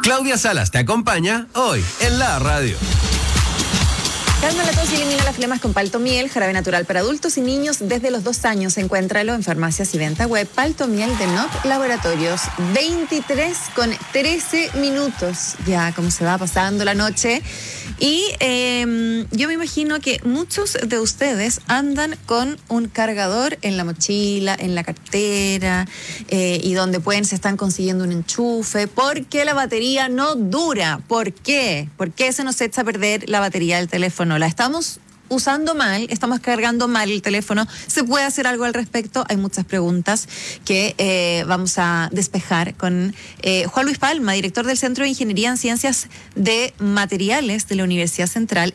Claudia Salas te acompaña hoy en la radio. Calma la tos y elimina las flemas con Paltomiel, jarabe natural para adultos y niños desde los 2 años. Encuéntralo en farmacias y venta web. Paltomiel de NOP Laboratorios. 23:13. Ya como se va pasando la noche. Y yo me imagino que muchos de ustedes andan con un cargador en la mochila, en la cartera, y donde pueden se están consiguiendo un enchufe, porque la batería no dura. ¿Por qué? ¿Por qué se nos echa a perder la batería del teléfono? ¿La estamos usando mal? ¿Estamos cargando mal el teléfono? ¿Se puede hacer algo al respecto? Hay muchas preguntas que vamos a despejar con Juan Luis Palma, director del Centro de Ingeniería en Ciencias de Materiales de la Universidad Central.